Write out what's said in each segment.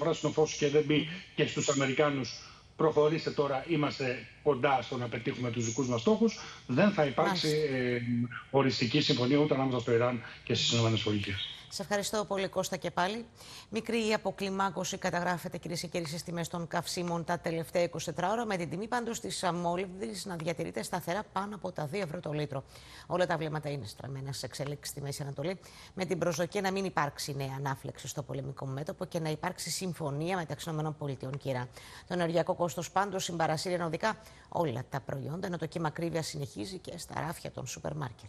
πράσινο φως και δεν πει και στους Αμερικάνους προχωρήστε τώρα, είμαστε κοντά στο να πετύχουμε τους δικούς μας στόχους, δεν θα υπάρξει οριστική συμφωνία ούτε ανάμεσα στο Ιράν και στις ΗΠΑ. Σε ευχαριστώ πολύ, Κώστα, και πάλι. Μικρή αποκλιμάκωση καταγράφεται, κυρίες και κύριοι, στις τιμές των καυσίμων τα τελευταία 24 ώρα, με την τιμή πάντως της αμόλυβδης να διατηρείται σταθερά πάνω από τα 2 ευρώ το λίτρο. Όλα τα βλέμματα είναι στραμμένα σε εξέλιξη στη Μέση Ανατολή, με την προσδοκία να μην υπάρξει νέα ανάφλεξη στο πολεμικό μέτωπο και να υπάρξει συμφωνία μεταξύ ΗΠΑ και Ιράν. Το ενεργειακό κόστος πάντως συμπαρασύρει ενωδικά όλα τα προϊόντα, ενώ το κύμα ακρίβειας συνεχίζει και στα ράφια των σούπερ μάρκετ.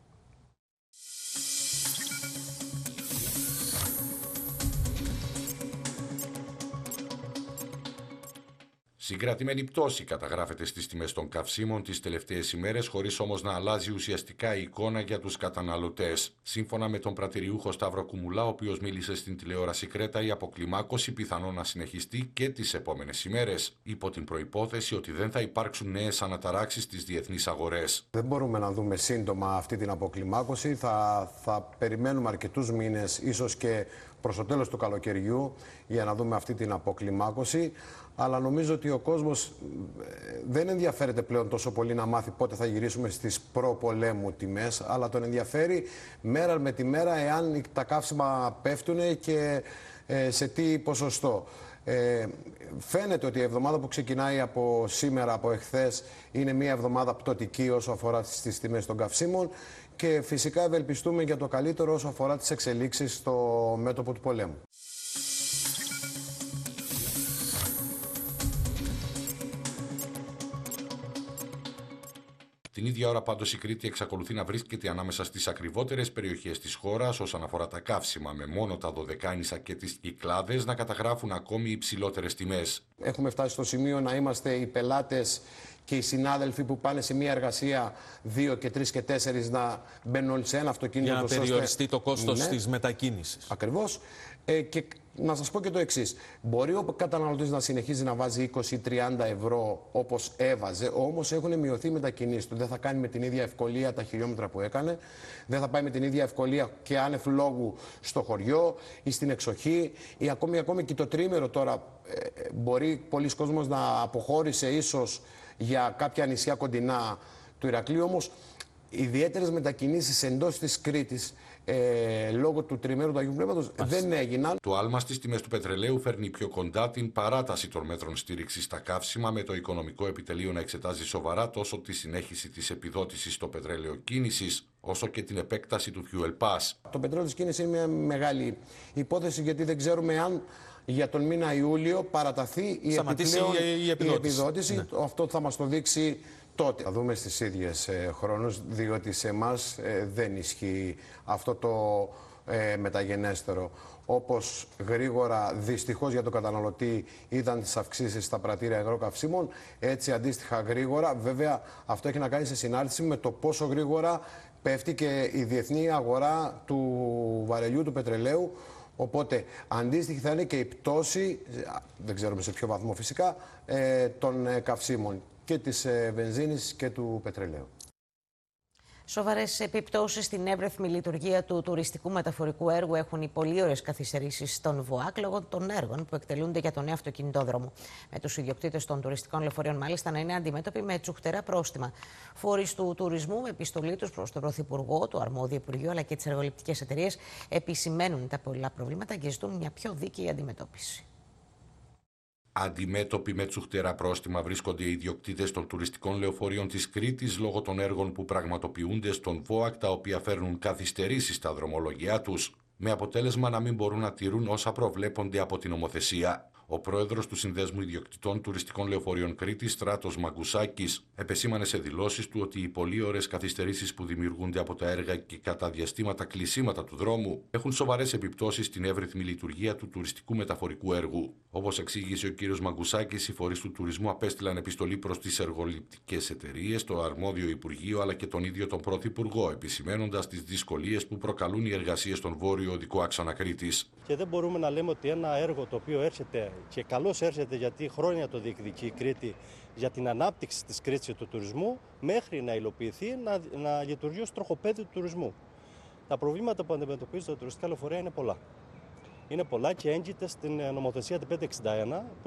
Συγκρατημένη πτώση καταγράφεται στις τιμές των καυσίμων τις τελευταίες ημέρες, χωρίς όμως να αλλάζει ουσιαστικά η εικόνα για τους καταναλωτές. Σύμφωνα με τον πρατηριούχο Σταύρο Κουμουλά, ο οποίος μίλησε στην τηλεόραση Κρέτα, η αποκλιμάκωση πιθανόν να συνεχιστεί και τις επόμενες ημέρες, υπό την προϋπόθεση ότι δεν θα υπάρξουν νέες αναταράξεις στις διεθνείς αγορές. Δεν μπορούμε να δούμε σύντομα αυτή την αποκλιμάκωση. Θα περιμένουμε αρκετούς μήνες, ίσως και προς το τέλος του καλοκαιριού, για να δούμε αυτή την αποκλιμάκωση. Αλλά νομίζω ότι ο κόσμος δεν ενδιαφέρεται πλέον τόσο πολύ να μάθει πότε θα γυρίσουμε στις προπολέμου τιμές, αλλά τον ενδιαφέρει μέρα με τη μέρα εάν τα καύσιμα πέφτουν και σε τι ποσοστό. Φαίνεται ότι η εβδομάδα που ξεκινάει από σήμερα, από εχθές, είναι μια εβδομάδα πτωτική όσο αφορά στις τιμές των καυσίμων και φυσικά ευελπιστούμε για το καλύτερο όσο αφορά τις εξελίξεις στο μέτωπο του πολέμου. Την ίδια ώρα πάντως η Κρήτη εξακολουθεί να βρίσκεται ανάμεσα στις ακριβότερες περιοχές της χώρας όσον αφορά τα καύσιμα, με μόνο τα Δωδεκάνησα και τις Κυκλάδες να καταγράφουν ακόμη υψηλότερες τιμές. Έχουμε φτάσει στο σημείο να είμαστε οι πελάτες και οι συνάδελφοι που πάνε σε μια εργασία 2 και 3 και 4 να μπαίνουν όλοι σε ένα αυτοκίνητο. Για να περιοριστεί το κόστος της μετακίνησης. Ακριβώς. Και να σας πω και το εξής. Μπορεί ο καταναλωτής να συνεχίζει να βάζει 20-30 ευρώ όπως έβαζε, όμως έχουν μειωθεί οι μετακινήσεις του. Δεν θα κάνει με την ίδια ευκολία τα χιλιόμετρα που έκανε, δεν θα πάει με την ίδια ευκολία και άνευ λόγου στο χωριό ή στην εξοχή, ή ακόμη και το τρίμερο τώρα. Μπορεί πολλοί κόσμος να αποχώρησε ίσως για κάποια νησιά κοντινά του Ηρακλείου, όμως ιδιαίτερες μετακινήσεις εντός της Κρήτης λόγω του τριμέρου του Αγίου Πνεύματος δεν έγιναν. Το άλμα στις τιμές του πετρελαίου φέρνει πιο κοντά την παράταση των μέτρων στήριξης στα καύσιμα, με το Οικονομικό Επιτελείο να εξετάζει σοβαρά τόσο τη συνέχιση της επιδότησης στο πετρέλαιο κίνησης, όσο και την επέκταση του Fuel Pass. Το πετρέλαιο της κίνησης είναι μια μεγάλη υπόθεση, γιατί δεν ξέρουμε αν για τον μήνα Ιούλιο παραταθεί η επιδότηση. Ναι. Αυτό θα μας το δείξει τότε. Θα δούμε στις ίδιες χρόνους, διότι σε εμάς δεν ισχύει αυτό το μεταγενέστερο. Όπως γρήγορα, δυστυχώς για τον καταναλωτή, είδαν τις αυξήσεις στα πρατήρια αγροκαυσίμων, έτσι αντίστοιχα γρήγορα, βέβαια αυτό έχει να κάνει σε συνάρτηση με το πόσο γρήγορα πέφτει και η διεθνή αγορά του βαρελιού, του πετρελαίου. Οπότε αντίστοιχη θα είναι και η πτώση, δεν ξέρουμε σε ποιο βαθμό φυσικά, των καυσίμων και της βενζίνης και του πετρελαίου. Σοβαρές επιπτώσεις στην εύρυθμη λειτουργία του τουριστικού μεταφορικού έργου έχουν οι πολύωρες καθυστερήσεις στον ΒΟΑΚ λόγω των έργων που εκτελούνται για τον νέο αυτοκινητόδρομο. Με τους ιδιοκτήτες των τουριστικών λεωφορείων, μάλιστα, να είναι αντιμέτωποι με τσουχτερά πρόστιμα. Φορείς του τουρισμού, με επιστολή τους προς τον Πρωθυπουργό, το αρμόδιο Υπουργείο αλλά και τις εργοληπτικές εταιρείες, επισημαίνουν τα πολλά προβλήματα και ζητούν μια πιο δίκαιη αντιμετώπιση. Αντιμέτωποι με τσουχτερά πρόστιμα βρίσκονται οι ιδιοκτήτες των τουριστικών λεωφορείων της Κρήτης λόγω των έργων που πραγματοποιούνται στον ΒΟΑΚ, τα οποία φέρνουν καθυστερήσεις στα δρομολόγια τους, με αποτέλεσμα να μην μπορούν να τηρούν όσα προβλέπονται από την νομοθεσία. Ο πρόεδρος του Συνδέσμου Ιδιοκτητών Τουριστικών Λεωφορείων Κρήτης, Στράτος Μαγκουσάκης, επεσήμανε σε δηλώσεις του ότι οι πολύωρες καθυστερήσεις που δημιουργούνται από τα έργα και κατά διαστήματα κλεισίματα του δρόμου έχουν σοβαρές επιπτώσεις στην εύρυθμη λειτουργία του τουριστικού μεταφορικού έργου. Όπως εξήγησε ο κ. Μαγκουσάκης, οι φορείς του τουρισμού απέστειλαν επιστολή προς τις εργοληπτικές εταιρείες, το αρμόδιο Υπουργείο αλλά και τον ίδιο τον Πρωθυπουργό, επισημαίνοντας τις δυσκολίες που προκαλούν οι εργασίες στον βόρειο οδικό άξονα Κρήτης. Και δεν μπορούμε να λέμε ότι ένα έργο το οποίο έρχεται και καλώς έρχεται, γιατί χρόνια το διεκδικεί η Κρήτη για την ανάπτυξη της Κρήτης και του τουρισμού, μέχρι να υλοποιηθεί να λειτουργεί ως τροχοπέδι του τουρισμού. Τα προβλήματα που αντιμετωπίζουν τα τουριστικά λεωφορεία είναι πολλά. είναι πολλά και έγκυται στην νομοθεσία του 561.